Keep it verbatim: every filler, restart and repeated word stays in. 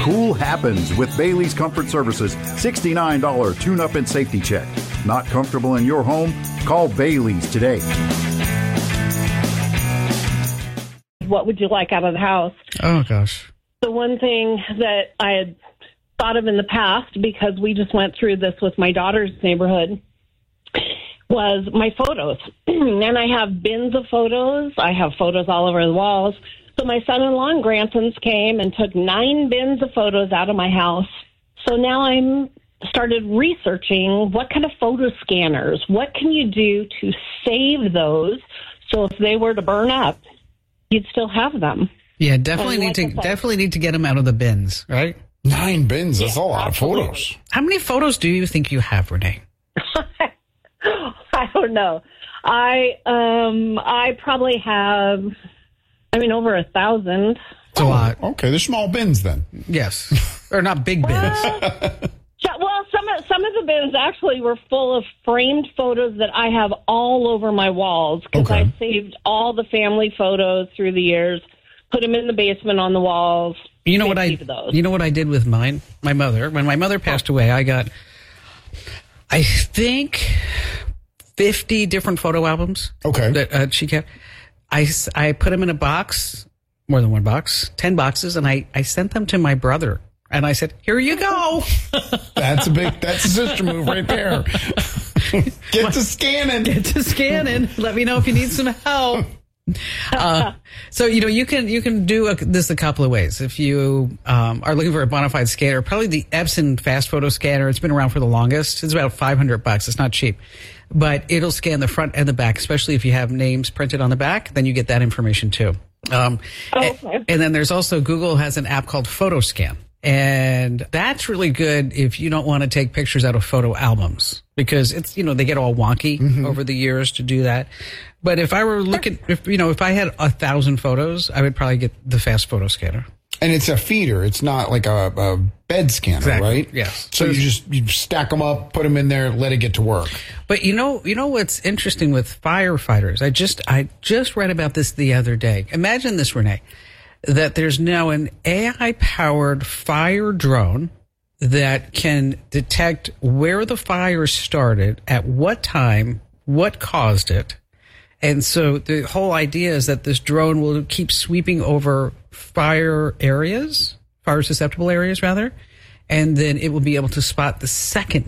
Cool happens with Bailey's Comfort Services sixty-nine dollars tune-up and safety check. Not comfortable in your home? Call Bailey's today. What would you like out of the house? Oh, gosh. The one thing that I had thought of in the past, because we just went through this with my daughter's neighborhood, was my photos. And I have bins of photos. I have photos all over the walls. So my son-in-law and grandsons came and took nine bins of photos out of my house. So now I'm started researching what kind of photo scanners, what can you do to save those so if they were to burn up, you'd still have them. Yeah, definitely And need like to I said- definitely need to get them out of the bins, right? Nine bins. That's Yeah, a lot absolutely. of photos. How many photos do you think you have, Renee? I don't know. I um I probably have, I mean, over a thousand. It's a lot. Okay, they're small bins then. Yes. Or not big bins. Yeah, well, some of, some of the bins actually were full of framed photos that I have all over my walls because Okay. I saved all the family photos through the years, put them in the basement on the walls. You know what I? Keep those. You know what I did with mine? My mother. When my mother passed away, I got, I think, fifty different photo albums. Okay. That uh, she kept. I s- I put them in a box, more than one box, ten boxes, and I I sent them to my brother. And I said, "Here you go." That's a big, that's a sister move right there. Get to scanning. Get to scanning. Let me know if you need some help. Uh, so, you know, you can you can do a, this a couple of ways. If you um, are looking for a bona fide scanner, probably the Epson Fast Photo Scanner. It's been around for the longest. It's about five hundred bucks. It's not cheap. But it'll scan the front and the back, especially if you have names printed on the back. Then you get that information, too. Um, Okay. and, and then there's also, Google has an app called PhotoScan. And that's really good if you don't want to take pictures out of photo albums because it's, you know, they get all wonky Mm-hmm. over the years to do that. But if I were looking, if, you know, if I had a thousand photos, I would probably get the Fast Photo Scanner. And it's a feeder. It's not like a, a bed scanner, Exactly. right? Yes. So you just you stack them up, put them in there, let it get to work. But you know, you know what's interesting with firefighters? I just, I just read about this the other day. Imagine this, Renee, that there's now an A I-powered fire drone that can detect where the fire started, at what time, what caused it. And so the whole idea is that this drone will keep sweeping over fire areas, fire susceptible areas rather, and then it will be able to spot the second